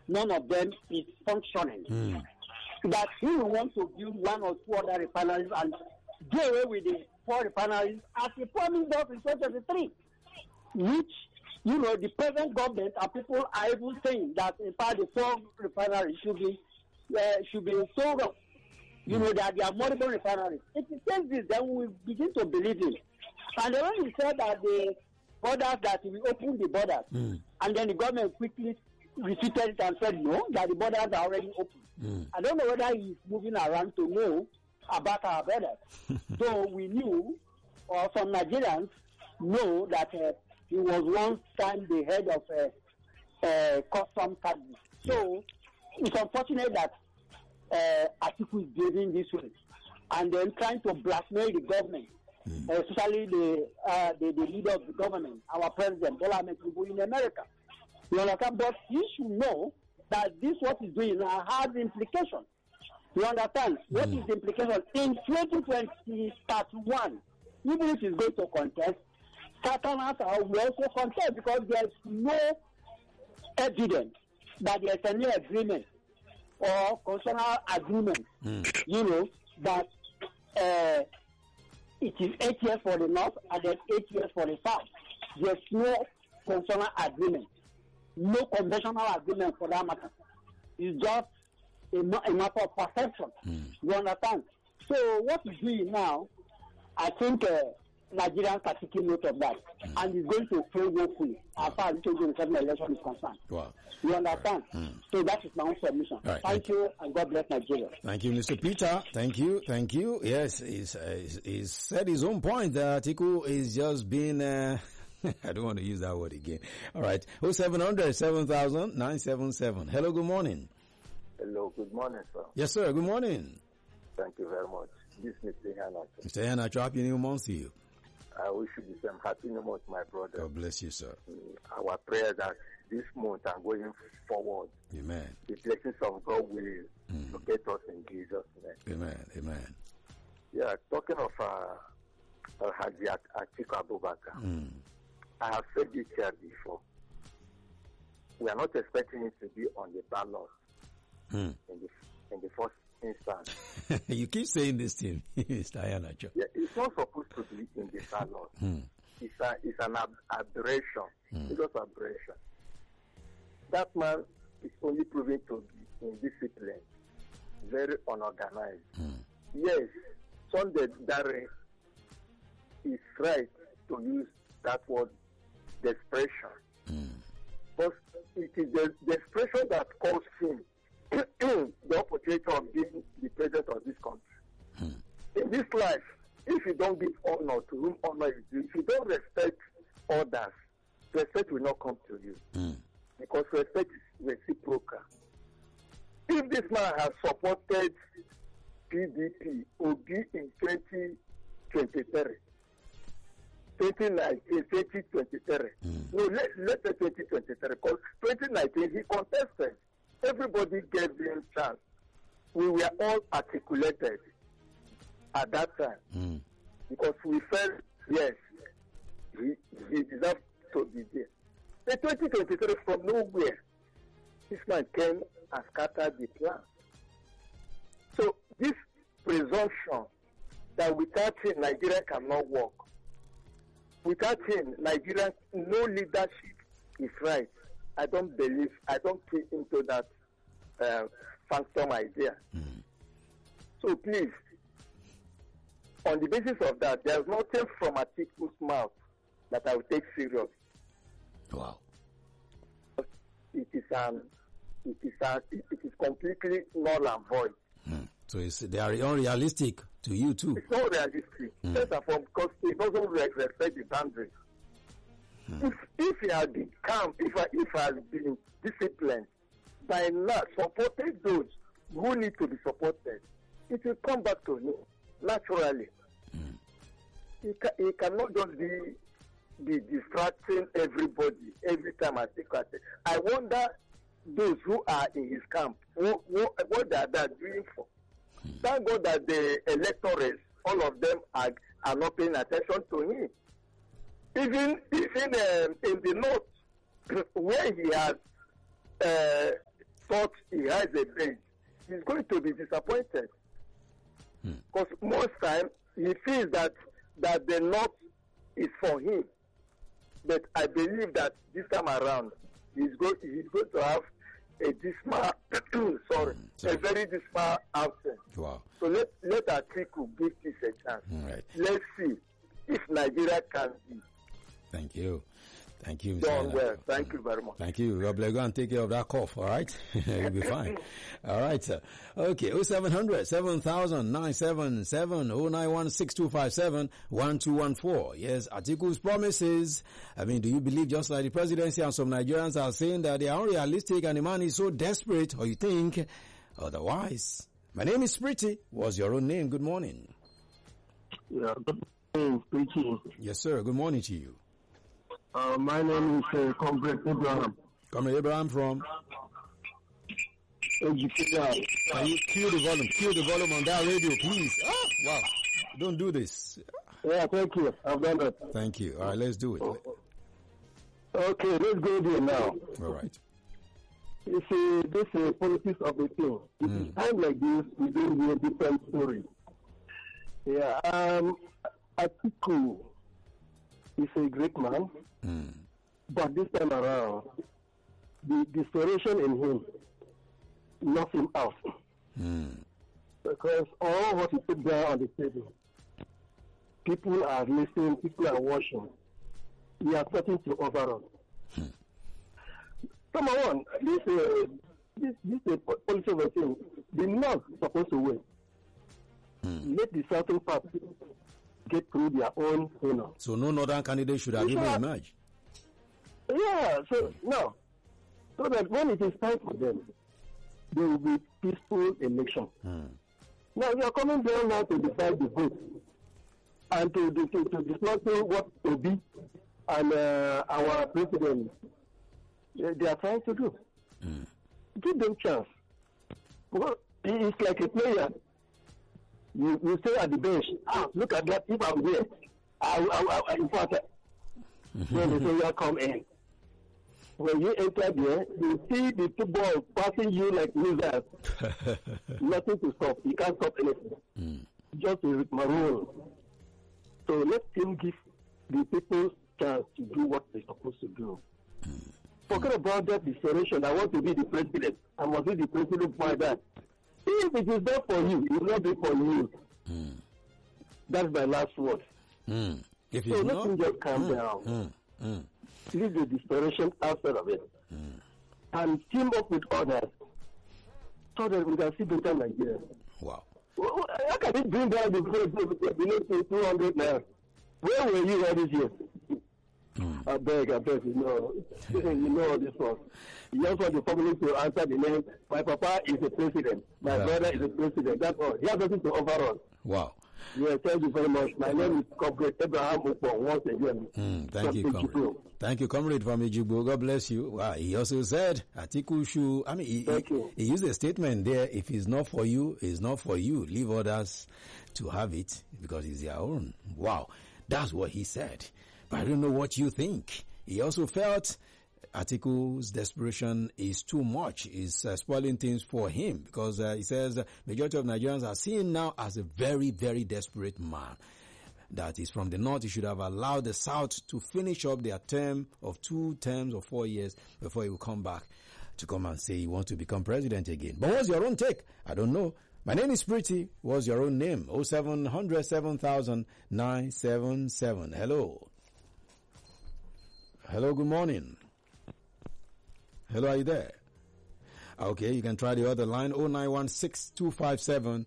none of them is functioning. That he will want to build one or two other refineries and do away with the 4 refineries as he promised us in 2023, which, the present government and people are even saying that in fact the 4 refineries should be sold off. That they are multiple refineries. If he says this, then we will begin to believe him. And then when he said that the borders, that we open the borders, and then the government quickly refuted it and said no, that the borders are already open. I don't know whether he's moving around to know about our borders. So we knew, or some Nigerians know, that he was one time the head of custom service. So it's unfortunate that Atiku is behaving this way, and then trying to blackmail the government, especially the leader of the government, our president Bola Ahmed Tinubu in America. You understand? But he should know that this what he's doing now has implications. You understand? What is the implication? In 2031, even if he's going to contest, Southerners will also contest, because there's no evidence that there's any agreement or constitutional agreement, that it is 8 years for the North and then 8 years for the South. There's no constitutional agreement, no conventional agreement for that matter. It's just a matter of perception. You understand? So what he's doing now, I think Nigerians are taking note of that, and it's going to fail woefully as far as the 2027 election is concerned. Wow. You understand? So that is my own submission. Right. Thank you, and God bless Nigeria. Thank you, Mr. Peter. Thank you. Yes, he's said his own point. Atiku is just being... I don't want to use that word again. All right. 0700 7000 977. Hello, good morning. Hello, good morning, sir. Yes, sir. Good morning. Thank you very much. This is Mr. Hanacho. Mr. Hanacho, happy new month to you. I wish you the same. Happy new month, my brother. God bless you, sir. Our prayer that this month and going forward, amen, the blessings of God will locate us in Jesus' name. Amen. Yeah, talking of Haji Atiku Abubakar, I have said this here before. We are not expecting him to be on the ballot in the first instance. You keep saying this thing, Mr. Hanacho. Yeah, it's not supposed to be in the ballot. It's an aberration. It's just aberration. That man is only proving to be indisciplined, very unorganized. Yes, Sunday Dare is right to use that word, desperation. But it is the expression that caused him the opportunity of being the president of this country. In this life, if you don't give honor to whom honor is due, if you don't respect others, respect will not come to you. Because respect is reciprocal. If this man has supported PDP, Obi in 2023, 2023. No, let's say 2023, because 2019 he contested. Everybody gave him chance. We were all articulated at that time because we felt, yes, he deserved to be there. In 2023, from nowhere, this man came and scattered the plan. So this presumption that without him, Nigeria cannot work. Without him, Nigeria, no leadership is right. I don't fit into that phantom idea. So please, on the basis of that, there's nothing from Atiku's mouth that I will take serious. Wow. It is completely null and void. So they are unrealistic to you too. It's not realistic. First of all, because it doesn't respect the boundaries. If he had been calm, if he has been disciplined, by now supported those who need to be supported, it will come back to him naturally. He cannot just be distracting everybody every time I think about it. I wonder those who are in his camp, what they are doing for. Thank God that the electors, all of them are not paying attention to him. Even in the north, where he has has a bench, he's going to be disappointed. Because most time he feels that the North is for him. But I believe that this time around he's going to have a dismal a very dismal outcome. Wow. So let Atiku give this a chance. Right. Let's see if Nigeria can be. Thank you. Thank you, Mr. Done well. Thank you very much. Thank you. God bless. Go and take care of that cough, all right? You'll be fine. All right, sir. Okay, 0700 7000 977 091 6257 1214. Yes, Atiku's promises. I mean, do you believe just like the presidency and some Nigerians are saying that they are unrealistic and the man is so desperate, or you think otherwise? My name is Pretty. What's your own name? Good morning. Yeah, good morning, Pretty. Yes, sir. Good morning to you. My name is Comrade Abraham. Comrade Abraham from? Can you cue the volume on that radio, please? Oh, wow. Don't do this. Yeah, thank you. I've done that. Thank you. All right, let's do it. Okay, let's go there now. All right. You see, this is politics of the thing. It's time like this, we don't hear different stories. Yeah, Atiku is a great man, but this time around, the desperation in him knocks him out. Because all what he put down on the table, people are listening, people are watching. We are starting to overrun. Number one, this policy of a thing, the North is supposed to win. Let the southern part get through their own, So no northern candidate should have even emerged. Yeah, so no. So that when it is time for them, there will be peaceful election. Now we are coming down now to decide the vote and to dismantle what Obi and our president they are trying to do. Give them chance. Well, it's like a player. You stay at the bench. Look at that. If I'm there, I in fact, when the player come in, when you enter there, you see the football passing you like lizards. Nothing to stop. You can't stop anything. Just a maroon. So let him give the people chance to do what they're supposed to do. Forget about that desperation. I want to be the president. I must be the president by that. If it is not for you, it will not be for you. That's my last word. If so let him just calm down. Leave the desperation outside of it. And team up with others so that we can see better Nigeria. Wow. How can it bring down the below 200 now? Where were you all these years? I beg, you know all this one. You just want the public to answer the name. My papa is a president. My brother is a president. That's all. He has nothing to overrun. Wow. Yeah, thank you very much. My name is Comrade Abraham Upon once again. Thank you, Comrade. Thank you, Comrade from Ejigbo. God bless you. Wow. He also said, Atiku should, he used a statement there, if it's not for you, it's not for you. Leave others to have it because it's their own. Wow. That's what he said. But I don't know what you think. He also felt Atiku's desperation is too much, is spoiling things for him because he says the majority of Nigerians are seen now as a very, very desperate man. That is from the north. He should have allowed the south to finish up their term of 2 terms or 4 years before he will come back to come and say he wants to become president again. But what's your own take? I don't know. My name is Pretty. What's your own name? 0700 7000 977. Hello. Hello, good morning. Hello, are you there? Okay, you can try the other line, 0916-257-1214.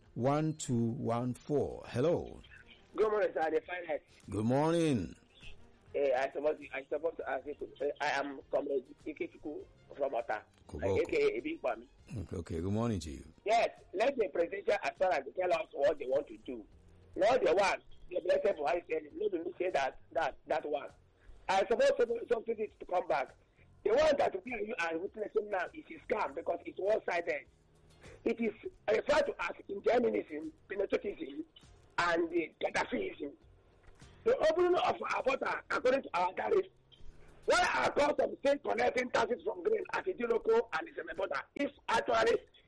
Hello. Good morning, sir. The finance. Good morning. I suppose to ask you. I am Comrade Ikechukwu from Ota. AKA Big Bami. Okay, good morning to you. Yes, let the presidential aspirants tell us what they want to do. Not the one, the blessed Buhari said, let me say that one. I suppose something needs to come back. The one that you are witnessing now is a scam because it's one-sided. It is referred to as ingenuinism, penetratism, and Gaddafiism. The opening of our border, according to our tariff, what are cost of state connecting taxes from grain at the Diloko and the Seme border, if actually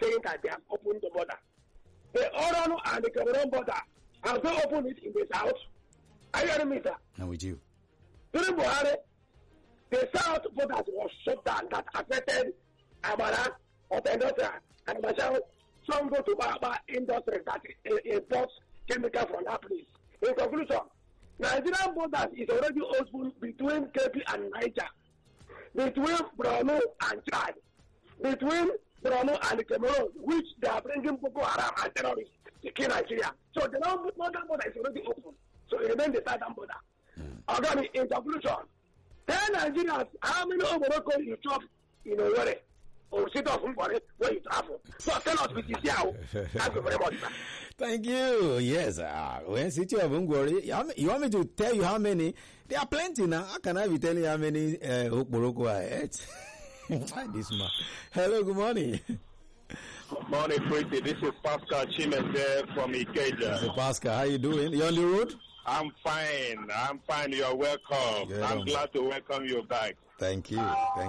saying that they have opened the border. The Oron and the Cameroon border, have they opened it in the south? Are you hearing me, sir? I'm with you. During Buhari, the south borders was shut down that affected Amara, Otendota, and Machao. Some go to Baba industry that imports chemicals from that place. In conclusion, Nigerian borders is already open between Kepi and Niger, between Borno and Chad, between Borno and Cameroon, which they are bringing Boko Haram and terrorists to kill Nigeria. So the northern border is already open. So it remains the southern border. Again, in conclusion, tell Nigerians how many Oboroko you chop in Owerri or sit off for it when you travel. So tell us with this here. Thank you very much, sir. Thank you. Yes. When city of Ungwari, you want me to tell you how many? There are plenty now. How can I be telling you how many Oboroko I ate? This man. Hello, good morning. Good morning, Pretty. This is Pascal Chimese from Ikeja. So Pascal, how you doing? You on the road? I'm fine. You're welcome. Yeah, I'm glad to welcome you back. Thank you.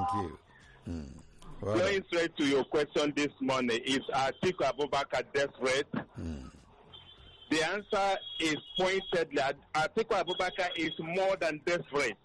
Well, going straight to your question this morning, is Atiku Abubakar desperate? The answer is pointedly, Atiku Abubakar is more than desperate.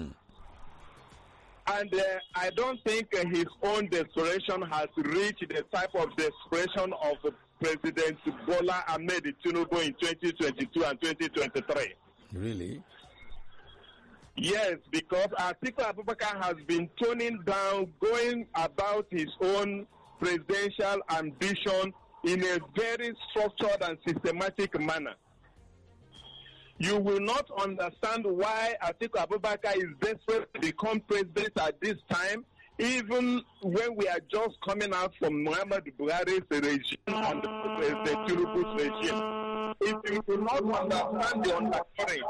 And I don't think his own desperation has reached the type of desperation of President Bola Ahmed Tinubu in 2022 and 2023. Really? Yes, because Atiku Abubakar has been toning down, going about his own presidential ambition in a very structured and systematic manner. You will not understand why Atiku Abubakar is desperate to become president at this time, even when we are just coming out from Muhammadu Buhari's regime and President Tinubu's regime. If you do not understand the undercurrent.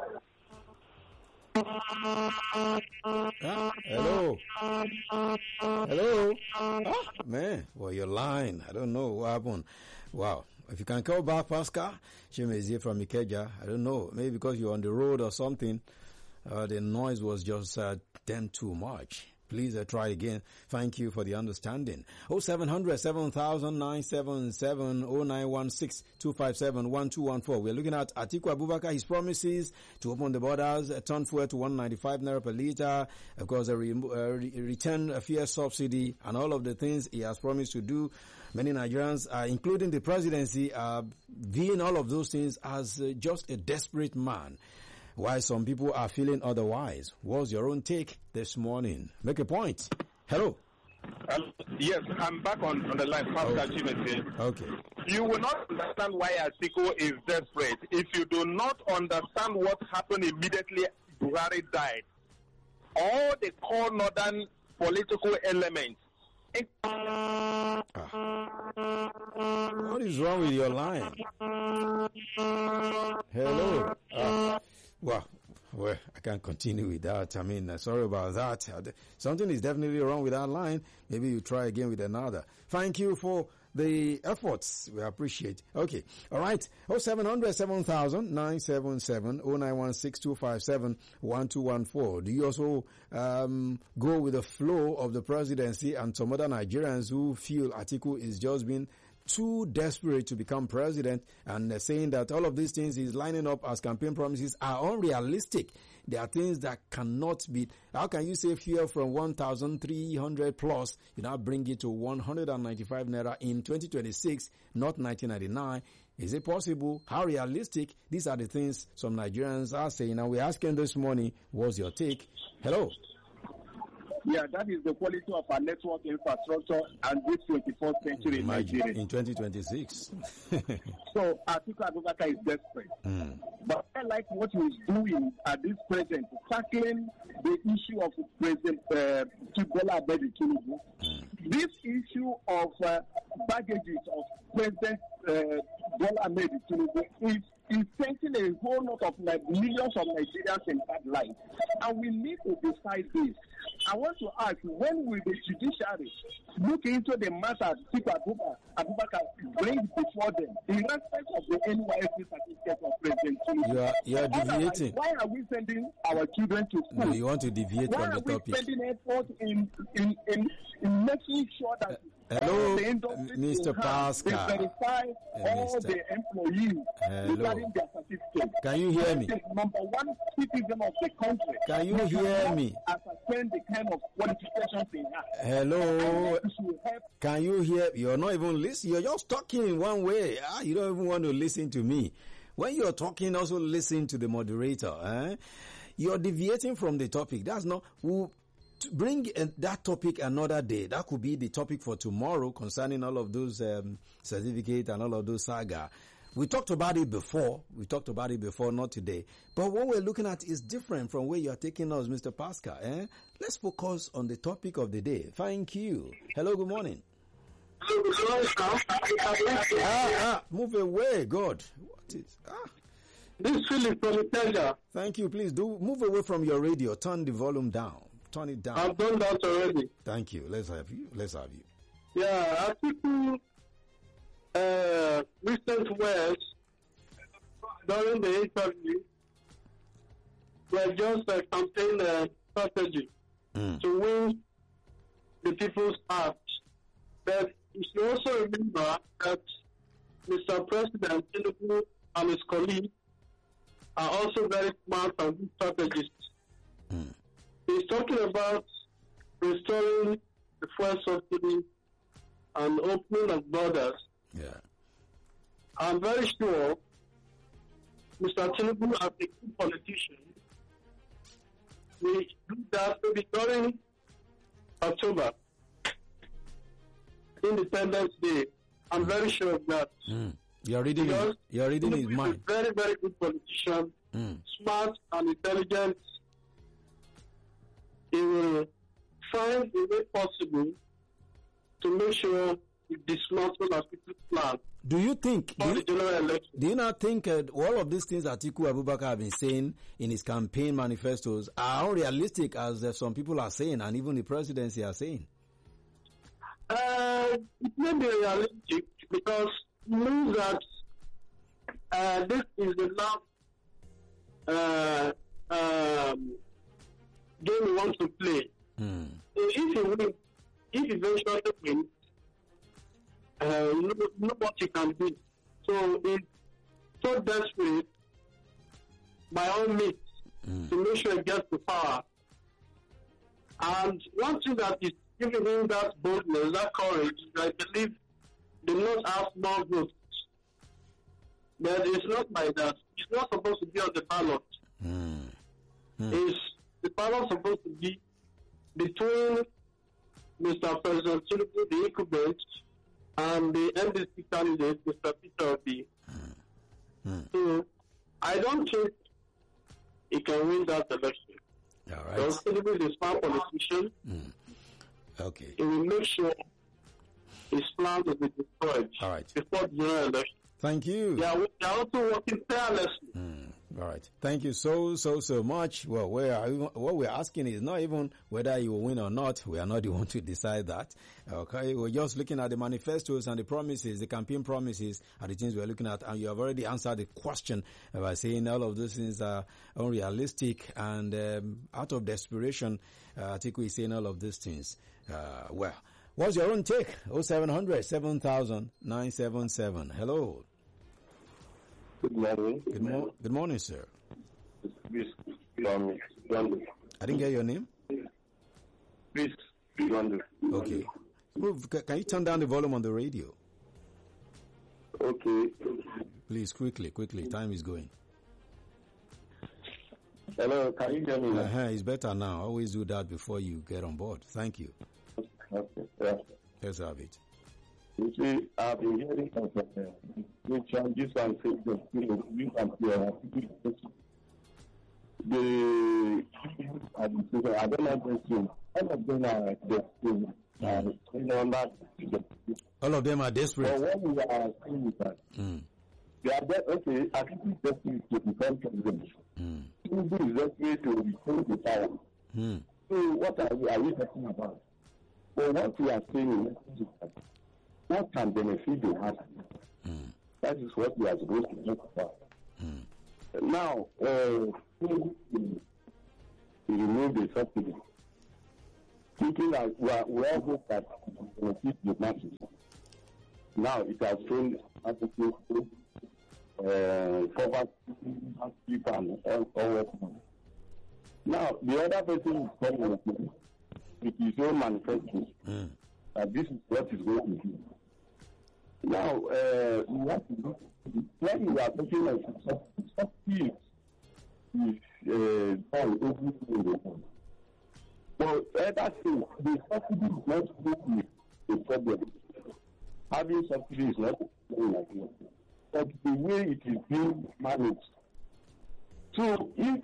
Hello. Man, well, you're lying. I don't know what happened. Wow. If you can call back, Pascal, Chimeze from Ikeja, I don't know. Maybe because you're on the road or something, the noise was just damn too much. Please try again. Thank you for the understanding. 0700 7000 977 0916 257 1214. We're looking at Atiku Abubakar, his promises to open the borders, turn fuel to 195 naira per litre, of course, return a fuel subsidy, and all of the things he has promised to do. Many Nigerians, including the presidency, are viewing all of those things as just a desperate man. Why some people are feeling otherwise. What's your own take this morning? Make a point. Hello. Yes, I'm back on the line. Pascal Chimese. Okay. You will not understand why Atiku is desperate if you do not understand what happened immediately Buhari died. All the core northern political elements. What is wrong with your line? Hello. Well, I can't continue with that. I mean, sorry about that. Something is definitely wrong with that line. Maybe you try again with another. Thank you for the efforts. We appreciate. Okay. All right. 0700 7000 977 0916 257 1214. Do you also go with the flow of the presidency and some other Nigerians who feel Atiku is just being too desperate to become president and saying that all of these things he's lining up as campaign promises are unrealistic? There are things that cannot be. How can you say fuel from 1,300 plus, you now bring it to 195 naira in 2026, not 1999? Is it possible? How realistic? These are the things some Nigerians are saying. And we're asking this morning, what's your take? Hello. Yeah, that is the quality of our network infrastructure and this 21st century in Nigeria. In 2026. So, Atiku Abubakar is desperate. But I like what he's doing at this present, tackling the issue of President Bola Ahmed Tinubu. This issue of baggages of President Bola Ahmed Tinubu is sending a whole lot of millions of Nigerians in bad light. And we need to decide this. I want to ask, when will the judiciary look into the matter Atiku Abubakar brings before them, in respect of the NYSC certificate of President Tinubu? You are deviating. Why are we sending our children to school? No, you want to deviate from the topic. Why are we spending effort in making sure that Hello, the industry Mr. will have Pascal. to verify all Mr. the employees Hello. regarding their certificate. Can you hear me? The number one citizen of the country. Can you hear me? Ascertain the kind of qualifications they have. Hello, This will help. can you hear? You're not even listening. You're just talking in one way. You don't even want to listen to me. When you're talking, also listen to the moderator. You're deviating from the topic. That's not. We'll bring that topic another day. That could be the topic for tomorrow concerning all of those certificates and all of those saga. We talked about it before. Not today. But what we're looking at is different from where you are taking us, Mr. Pascal. Let's focus on the topic of the day. Thank you. Hello, good morning. Move away, God. What is This is Philip from Italia. Thank you. Please do move away from your radio. Turn the volume down. Turn it down. I've done that already. Thank you. Let's have you. Yeah, article recent words during the interview were just a campaign strategy to win the people's hearts. But you should also remember that Mr. President Tinubu and his colleagues are also very smart and good strategists. He's talking about restoring the fuel subsidy and opening of borders. Yeah. I'm very sure Mr. Tinubu, as a good politician, will do that maybe during October, Independence Day. I'm very sure of that. You're reading his He's mind. a very, very good politician, smart and intelligent. He will find a way possible to make sure he dismantles our people's plan. Do you think? For the general election. Do you not think all of these things that Atiku Abubakar have been saying in his campaign manifestos are unrealistic, as some people are saying, and even the presidency are saying? It may be realistic because it means that this is the last game we want to play. So if he wins, if he eventually wins, nobody can do. So he's so desperate, by all means, to make sure he gets the power. And one thing that is giving him that boldness, that courage, I believe they not have more votes. But it's not like that. It's not supposed to be on the ballot. The ballot supposed to be between Mr. President Tinubu, the incumbent, and the NDC candidate, Mr. Peter Obi. So I don't think he can win that election. All right. Because Tinubu is a smart politician. Okay. He will make sure his plans will be destroyed before the general election. Thank you. They are also working tirelessly. All right. Thank you so much. Well, what we're asking is not even whether you will win or not. We are not the one to decide that. Okay. We're just looking at the manifestos and the promises, the campaign promises, are the things we're looking at. And you have already answered the question by saying all of those things are unrealistic and out of desperation. Atiku is saying all of these things. Well, what's your own take? 0700 7000 977. Hello. Good morning. Good morning, sir. Please, London. I didn't get your name. Please, London. Okay. Can you turn down the volume on the radio? Okay. Please, quickly. Time is going. Hello, can you hear me? It's better now. Always do that before you get on board. Thank you. Okay. Yeah. Let's have it. You see, I've been hearing from which this one says that you can I don't know this thing. All of them are desperate. All of them are desperate. But what we are saying is that they are okay, I think it's desperate to become president. Tinubu is desperate to retain the power. So what are we talking about? Well, what we are saying is that what can benefit the heart? That is what we are supposed to talk about. Now, we remove the subsidy. thinking that we all hope that it will benefit the masses. Now it has shown poverty and all. Now the other person is coming with his own manifesto. This is what is going to do. Now we have to look when we are talking of subsidies is everything. But ever since the subsidy is not a problem. Having subsidy is not like that. But the way it is being managed. So if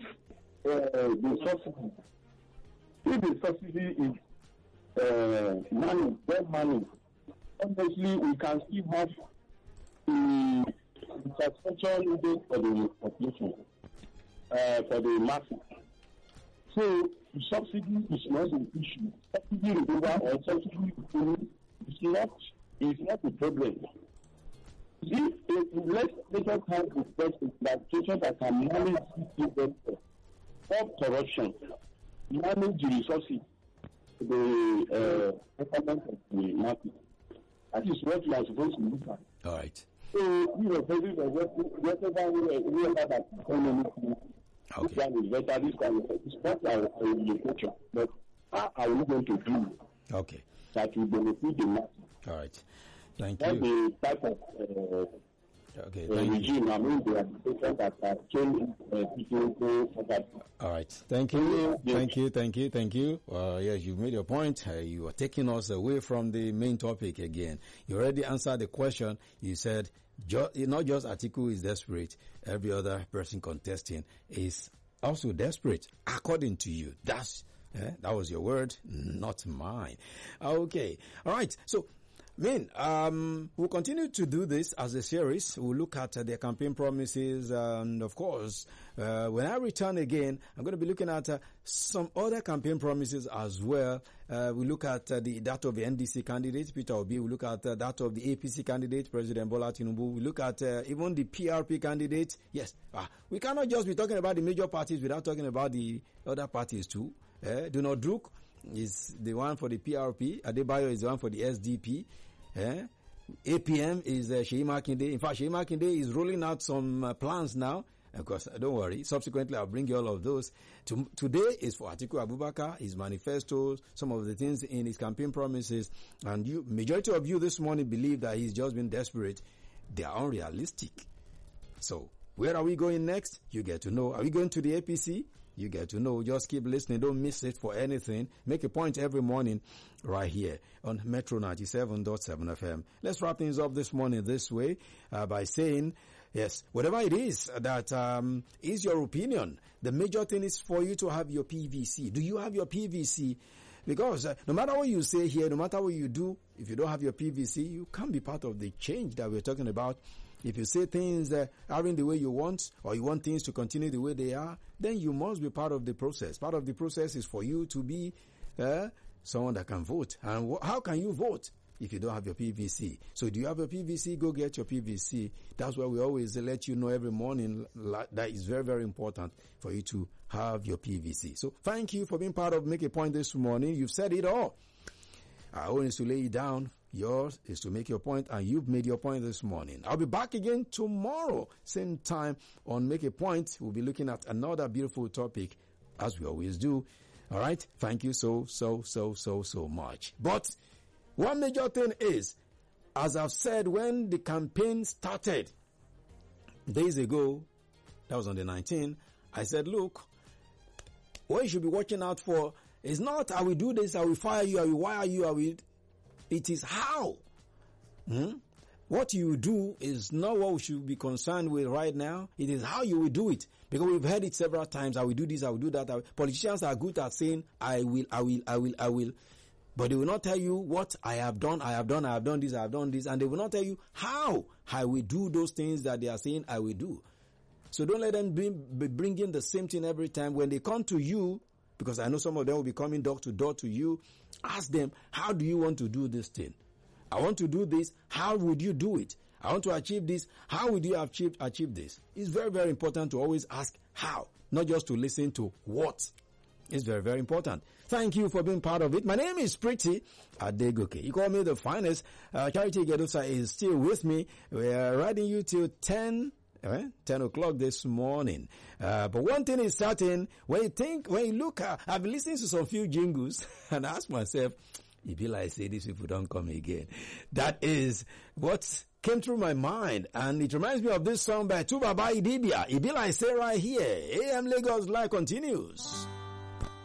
the subsidy is managed, well managed, obviously we can still have the infrastructure needed for the population, for the masses. So the subsidy is not an issue. Subsidy removal or subsidy is not a problem. If legislators have the best implementation that can manage this better, stop corruption, manage the resources, the government of the market. That is what we are supposed to look at. All right. So, whatever that economy this one is better, this one is better in the future. But how are we going to do that will benefit the masses? All right. Thank That's you. the type of regime. I mean, the administration that has changed people. All right. Thank you. Thank you. Yes, you've made your point. You are taking us away from the main topic again. You already answered the question. You said not just Atiku is desperate. Every other person contesting is also desperate, according to you. That was your word, not mine. Okay. All right. So, we'll continue to do this as a series. We'll look at their campaign promises, and of course, when I return again, I'm going to be looking at some other campaign promises as well. We'll look at that of the NDC candidate, Peter Obi. We'll look at that of the APC candidate, President Bola Tinubu. We'll look at even the PRP candidate. Yes, we cannot just be talking about the major parties without talking about the other parties too. Donald Duke is the one for the PRP. Adebayo is the one for the SDP. APM is Sheyi Makinde. In fact, Sheyi Makinde is rolling out some plans now. Of course, don't worry. Subsequently, I'll bring you all of those. Today is for Atiku Abubakar, his manifestos, some of the things in his campaign promises. And majority of you this morning believe that he's just been desperate. They are unrealistic. So, where are we going next? You get to know. Are we going to the APC? You get to know. Just keep listening. Don't miss it for anything. Make a point every morning right here on Metro 97.7 FM. Let's wrap things up this morning this way by saying, yes, whatever it is that is your opinion, the major thing is for you to have your PVC. Do you have your PVC? Because no matter what you say here, no matter what you do, if you don't have your PVC, you can't be part of the change that we're talking about. If you say things aren't the way you want, or you want things to continue the way they are, then you must be part of the process. Part of the process is for you to be someone that can vote. And how can you vote if you don't have your PVC? So do you have a PVC? Go get your PVC. That's why we always let you know every morning. That is very, very important for you to have your PVC. So thank you for being part of Make a Point this morning. You've said it all. Our own is to lay it down. Yours is to make your point, and you've made your point this morning. I'll be back again tomorrow, same time on Make a Point. We'll be looking at another beautiful topic, as we always do. All right? Thank you so much. But one major thing is, as I've said, when the campaign started days ago, that was on the 19th, I said, look, what you should be watching out for is not, I will do this, I will fire you, I will wire you, I will... It is how. What you do is not what we should be concerned with right now. It is how you will do it. Because we've heard it several times. I will do this, I will do that. Politicians are good at saying, I will. But they will not tell you what I have done this. And they will not tell you how I will do those things that they are saying I will do. So don't let them be bringing the same thing every time. When they come to you, because I know some of them will be coming door to door to you, ask them, how do you want to do this thing? I want to do this. How would you do it? I want to achieve this. How would you achieve this? It's very, very important to always ask how, not just to listen to what. It's very, very important. Thank you for being part of it. My name is Pretty Adegoke. You call me the finest. Charity Gedosa is still with me. We are riding you till 10 o'clock this morning. But one thing is certain, when you look, I've been listening to some few jingles and I ask myself, it be like say these people don't come again. That is what came through my mind, and it reminds me of this song by Tubaba Idibia. It be like say right here, AM Lagos Live continues.